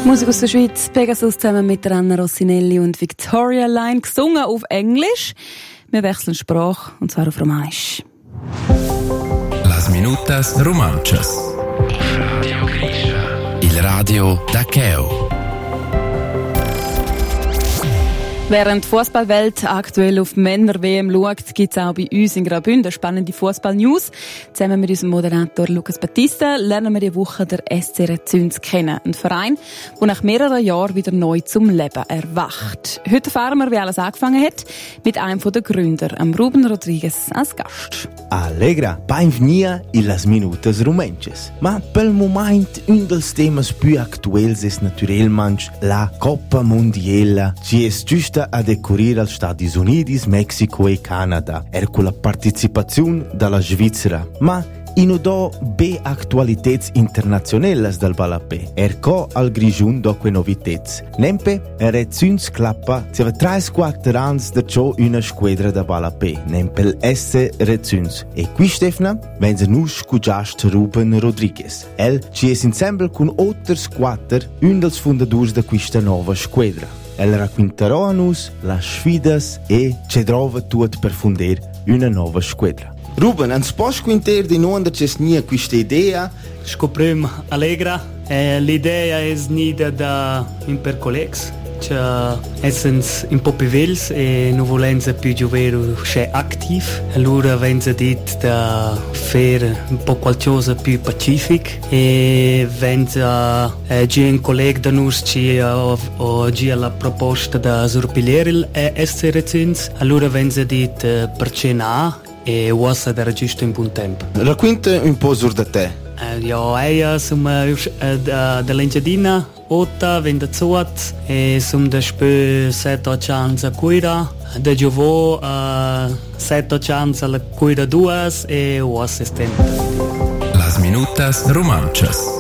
Musik aus der Schweiz, Pegasus zusammen mit Anna Rossinelli und Victoria Line, gesungen auf Englisch. Wir wechseln Sprache, und zwar auf Romanisch. Las minutas romanchas. Il radio da Cheo. Während die Fußballwelt aktuell auf Männer-WM schaut, gibt es auch bei uns in Graubünden spannende Fußball-News. Zusammen mit unserem Moderator Lukas Battista lernen wir diese Woche den SC Rezüns kennen. Ein Verein, der nach mehreren Jahren wieder neu zum Leben erwacht. Heute erfahren wir, wie alles angefangen hat, mit einem der Gründer, Ruben Rodriguez, als Gast. Allegra, benvenuti in Las Minutas Romanches. Ma pel moment un dels temas più actuels es naturalmente la Coppa Mondiale, che es giusta a decorrer als Stati Uniti, Mexico e Canada, con la partecipazione dalla Svizzera. Ma ino be actualitets internazionelles del balapè, co al grigiun doque novitets. Nempe Rezüns clappa, sieva 3-4 ans da ciò una squadra da balapè, nempel S Rezüns. E qui Stefna, wenn se nus cugiast Ruben Rodriguez. Ci es ensemble con otters 4 un dels fundadors da questa nova squadra. Racconterò a nus las sfidas e ce trova tut per fondare una nuova squadra. Ruben, ans pots quinter di non da c'è nia questa idea? Scoprim allegra. L'idea è nida da un per collegs. Essens un po' più vels e non volenza più giovere c'è active. Allora venza dit da fare un po' qualcosa più pacific e venza un collega da noi ci oggi la proposta da sorpigliare il SC Rezüns. Allora venza dit per cena e uossa da giusto in buon tempo. Racconta un po' sur da te. Io sono dell'Engiadina, 8, 28 e sono da spö 7-8 anni a cuira, da giovò 7-8 anni alla cuira 2 e 8 assistente. Las minutas romanchas.